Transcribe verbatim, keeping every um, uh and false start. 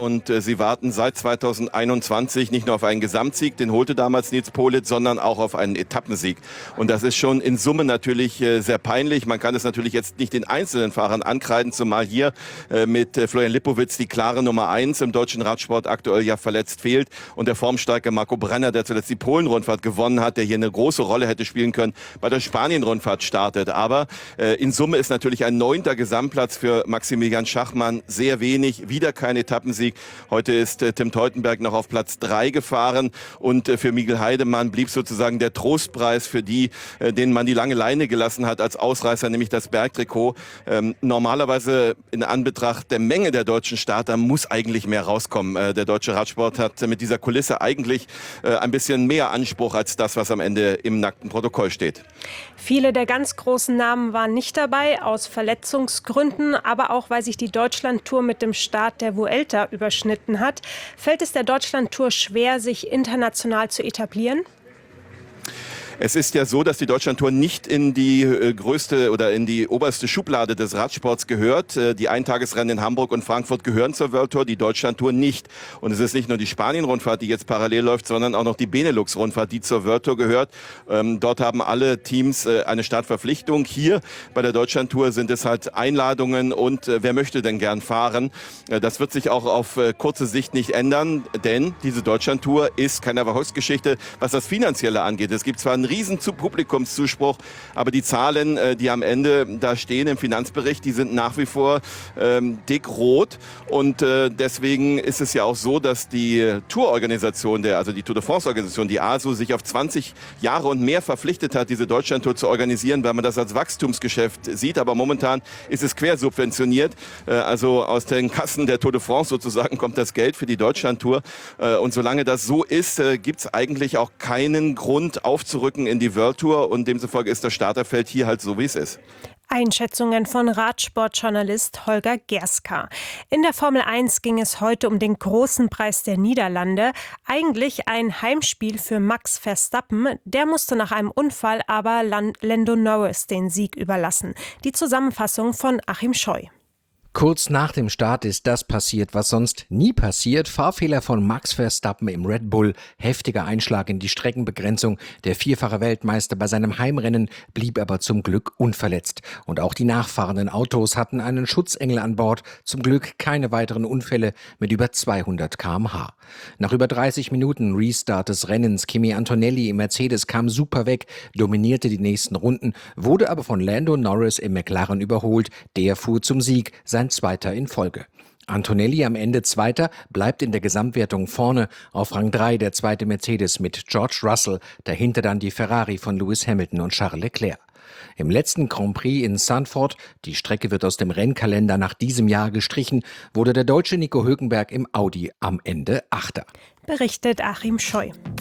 Und äh, sie warten seit zweitausendeinundzwanzig nicht nur auf einen Gesamtsieg, den holte damals Nils Politt, sondern auch auf einen Etappensieg. Und das ist schon in Summe natürlich äh, sehr peinlich. Man kann es natürlich jetzt nicht den einzelnen Fahrern ankreiden, zumal hier äh, mit äh, Florian Lipowitz die klare Nummer eins im deutschen Radsport aktuell ja verletzt fehlt. Und der formstarke Marco Brenner, der zuletzt die Polen-Rundfahrt gewonnen hat, der hier eine große Rolle hätte spielen können, bei der Spanien-Rundfahrt startet. Aber äh, in Summe ist natürlich ein neunter Gesamtplatz für Maximilian Schachmann sehr wenig. Wieder kein Etappensieg. Heute ist äh, Tim Teutenberg noch auf Platz drei gefahren und äh, für Miguel Heidemann blieb sozusagen der Trostpreis für die, äh, denen man die lange Leine gelassen hat als Ausreißer, nämlich das Bergtrikot. Ähm, normalerweise in Anbetracht der Menge der deutschen Starter muss eigentlich mehr rauskommen. Äh, der deutsche Radsport hat äh, mit dieser Kulisse eigentlich äh, ein bisschen mehr Anspruch als das, was am Ende im nackten Protokoll steht. Viele der ganz großen Namen waren nicht dabei, aus Verletzungsgründen, aber auch, weil sich die Deutschlandtour mit dem Start der Vuelta überschnitten hat. Fällt es der Deutschlandtour schwer, sich international zu etablieren? Es ist ja so, dass die Deutschlandtour nicht in die äh, größte oder in die oberste Schublade des Radsports gehört. Äh, die Eintagesrennen in Hamburg und Frankfurt gehören zur World Tour, die Deutschlandtour nicht. Und es ist nicht nur die Spanien-Rundfahrt, die jetzt parallel läuft, sondern auch noch die Benelux-Rundfahrt, die zur World Tour gehört. Ähm, dort haben alle Teams äh, eine Startverpflichtung. Hier bei der Deutschlandtour sind es halt Einladungen und äh, wer möchte denn gern fahren? Äh, das wird sich auch auf äh, kurze Sicht nicht ändern, denn diese Deutschlandtour ist keine Erfolgsgeschichte, was das Finanzielle angeht. Es gibt zwar einen riesen Publikumszuspruch, aber die Zahlen, äh, die am Ende da stehen im Finanzbericht, die sind nach wie vor ähm, dick rot und äh, deswegen ist es ja auch so, dass die Tourorganisation, der, also die Tour de France-Organisation, die A S O, sich auf zwanzig Jahre und mehr verpflichtet hat, diese Deutschlandtour zu organisieren, weil man das als Wachstumsgeschäft sieht, aber momentan ist es quersubventioniert, äh, also aus den Kassen der Tour de France sozusagen kommt das Geld für die Deutschlandtour äh, und solange das so ist, äh, gibt es eigentlich auch keinen Grund aufzurücken in die World Tour und demzufolge ist das Starterfeld hier halt so, wie es ist. Einschätzungen von Radsportjournalist Holger Gerska. In der Formel eins ging es heute um den großen Preis der Niederlande. Eigentlich ein Heimspiel für Max Verstappen. Der musste nach einem Unfall aber Lando Norris den Sieg überlassen. Die Zusammenfassung von Achim Scheu. Kurz nach dem Start ist das passiert, was sonst nie passiert. Fahrfehler von Max Verstappen im Red Bull, heftiger Einschlag in die Streckenbegrenzung. Der vierfache Weltmeister bei seinem Heimrennen blieb aber zum Glück unverletzt. Und auch die nachfahrenden Autos hatten einen Schutzengel an Bord. Zum Glück keine weiteren Unfälle mit über zweihundert Kilometer pro Stunde. Nach über dreißig Minuten Restart des Rennens, Kimi Antonelli im Mercedes kam super weg, dominierte die nächsten Runden, wurde aber von Lando Norris im McLaren überholt. Der fuhr zum Sieg, sein zweiter in Folge. Antonelli am Ende Zweiter, bleibt in der Gesamtwertung vorne. Auf Rang drei der zweite Mercedes mit George Russell, dahinter dann die Ferrari von Lewis Hamilton und Charles Leclerc. Im letzten Grand Prix in Zandvoort, die Strecke wird aus dem Rennkalender nach diesem Jahr gestrichen, wurde der Deutsche Nico Hülkenberg im Audi am Ende Achter. Berichtet Achim Scheu.